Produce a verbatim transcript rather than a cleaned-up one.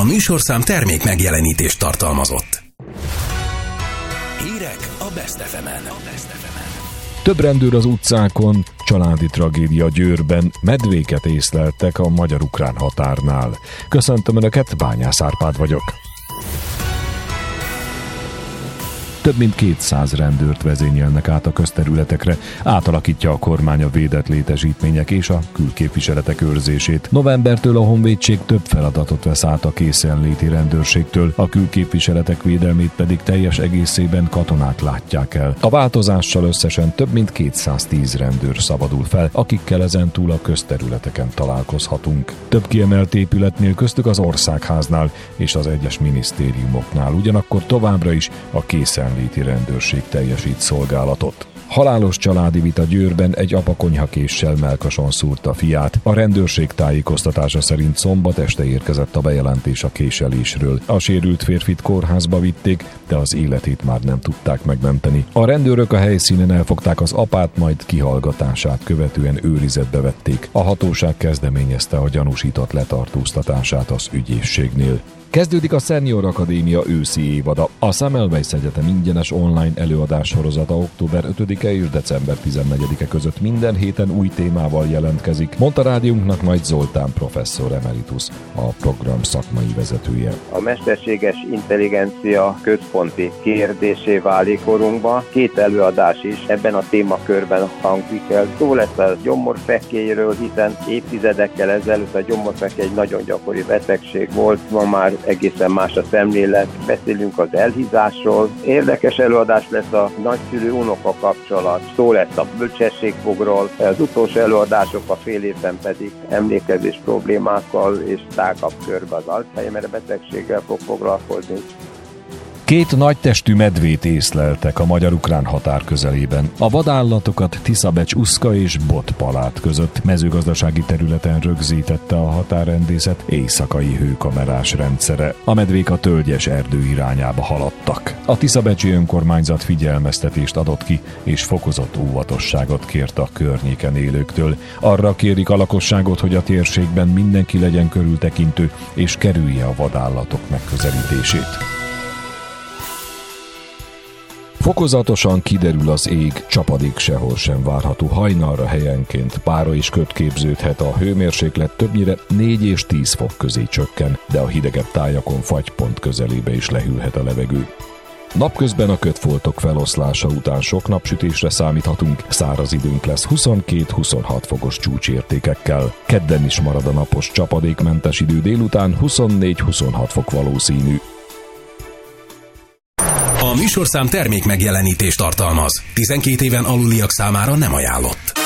A műsorszám termék megjelenítést tartalmazott. Hírek a Best ef emen. Több rendőr az utcákon, családi tragédia Győrben, medvéket észleltek a magyar-ukrán határnál. Köszöntöm Önöket, Bányász Árpád vagyok. Több mint kétszáz rendőrt vezényelnek át a közterületekre, átalakítja a kormány a védett létesítmények és a külképviseletek őrzését. Novembertől a honvédség több feladatot vesz át a készenléti rendőrségtől, a külképviseletek védelmét pedig teljes egészében katonák látják el. A változással összesen több mint kétszáztíz rendőr szabadul fel, akikkel ezentúl a közterületeken találkozhatunk. Több kiemelt épületnél, köztük az Országháznál és az egyes minisztériumoknál, ugyanakkor továbbra is a készenléti léti rendőrség teljesít szolgálatot. Halálos családi vita Győrben, egy apa konyhakéssel mellkason szúrta fiát. A rendőrség tájékoztatása szerint szombat este érkezett a bejelentés a késelésről. A sérült férfit kórházba vitték, de az életét már nem tudták megmenteni. A rendőrök a helyszínen elfogták az apát, majd kihallgatását követően őrizetbe vették. A hatóság kezdeményezte a gyanúsított letartóztatását az ügyészségnél. Kezdődik a Senior Akadémia őszi évada. A Semmelweis Egyetem ingyenes online előadás sorozata október ötödike és december tizennegyedike között minden héten új témával jelentkezik, mondta rádiónknak majd Zoltán professzor emeritus, a program szakmai vezetője. A mesterséges intelligencia központi kérdésé válik korunkban. Két előadás is ebben a témakörben hangzik el. Szó lesz a gyomorfekélyről, hiszen évtizedekkel ezelőtt a gyomorfekély egy nagyon gyakori betegség volt, ma már egészen más a szemlélet. Beszélünk az elhízásról. Érdekes előadás lesz a nagyszülő-unoka kapcsolat. Szó lesz a bölcsességfogról. Az utolsó előadások a fél évben pedig emlékezés problémákkal és tágabb körben az Alzheimer betegséggel fog foglalkozni. Két nagytestű medvét észleltek a magyar-ukrán határ közelében. A vadállatokat Tiszabecs-Uszka és Botpalát között mezőgazdasági területen rögzítette a határrendészet éjszakai hőkamerás rendszere. A medvék a tölgyes erdő irányába haladtak. A tiszabecsi önkormányzat figyelmeztetést adott ki, és fokozott óvatosságot kért a környéken élőktől. Arra kérik a lakosságot, hogy a térségben mindenki legyen körültekintő, és kerülje a vadállatok megközelítését. Fokozatosan kiderül az ég, csapadék sehol sem várható, hajnalra helyenként pára és köd képződhet, a hőmérséklet többnyire négy és tíz fok közé csökken, de a hidegebb tájakon fagypont közelébe is lehűlhet a levegő. Napközben a ködfoltok feloszlása után sok napsütésre számíthatunk, száraz időnk lesz huszonkét-huszonhat fokos csúcsértékekkel. Kedden is marad a napos csapadékmentes idő, délután huszonnégy-huszonhat fok valószínű. A műsorszám termék megjelenítést tartalmaz. tizenkét éven aluliak számára nem ajánlott.